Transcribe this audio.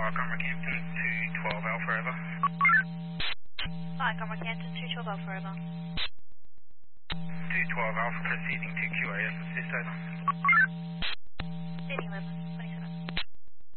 Rockhampton 212 Alpha Forever. Hi, Rockhampton 212 Alpha Forever. 212 Alpha proceeding to QAS assist over. Seating 11.